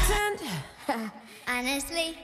pretend. Honestly.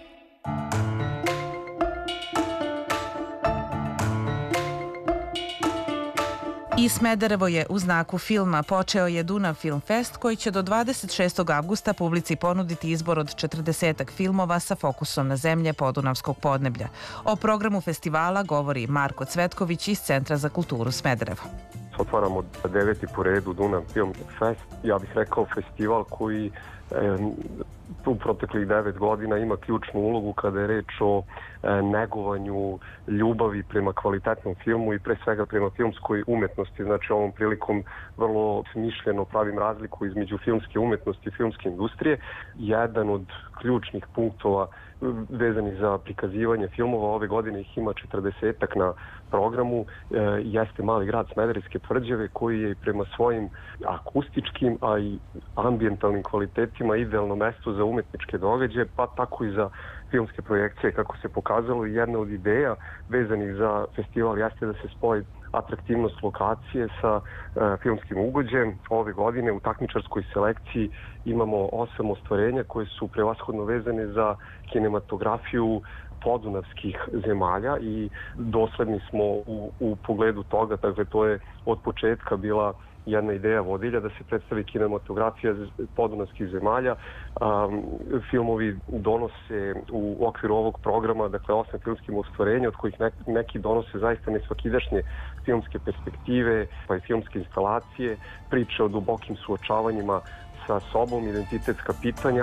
I Smederevo je u znaku filma. Počeo je Dunav Film Fest koji će do 26. avgusta publici ponuditi izbor od 40 filmova sa fokusom na zemlje podunavskog podneblja. O programu festivala govori Marko Cvetković iz Centra za kulturu Smederevo. Otvaramo 9. po redu Dunav Film Fest. Ja bih rekao festival koji u proteklih 9 godina ima ključnu ulogu kada je reč o negovanju ljubavi prema kvalitetnom filmu i pre svega prema filmskoj umetnosti. Znači ovom prilikom vrlo smišljeno pravim razliku između filmske umetnosti i filmske industrije. Jedan od ključnih punktova vezani za prikazivanje filmova, ove godine ih ima 40-ak na programu, jeste mali grad Smederevske Tvrđave koji je prema svojim akustičkim, a i ambijentalnim kvalitetima idealno mesto za umetničke događaje, pa tako i za filmske projekcije. Kako se pokazalo, jedna od ideja vezanih za festival jeste da se spoji atraktivnost lokacije sa filmskim ugođajem. Ove godine u takmičarskoj selekciji imamo 8 ostvarenja koje su prevashodno vezane za kinematografiju podunavskih zemalja i dosledni smo u pogledu toga. Dakle, to je od početka bila jedna ideja vodilja da se predstavi kinematografija podunavskih zemalja. Filmovi donose u okviru ovog programa, dakle 8 filmskih ostvarenja, od kojih neki donose zaista nesvakidašnje filmske perspektive, pa i filmske instalacije, priče o dubokim suočavanjima sa sobom, identitetska pitanja.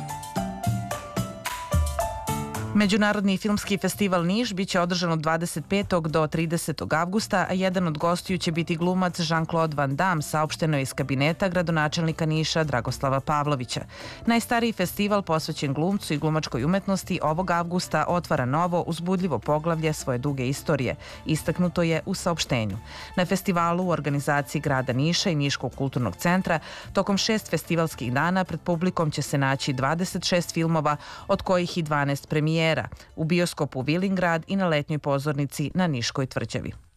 Međunarodni filmski festival Niš biće održan od 25. do 30. avgusta, a jedan od gostiju će biti glumac Jean-Claude Van Damme, saopšteno je iz kabineta gradonačelnika Niša Dragoslava Pavlovića. Najstariji festival posvećen glumcu i glumačkoj umetnosti ovog avgusta otvara novo, uzbudljivo poglavlje svoje duge istorije, istaknuto je u saopštenju. Na festivalu u organizaciji grada Niša i Niškog kulturnog centra tokom 6 festivalskih dana pred publikom će se naći 26 filmova, od kojih i 12 premijera u bioskopu Vilingrad i na letnjoj pozornici na Niškoj Tvrđavi.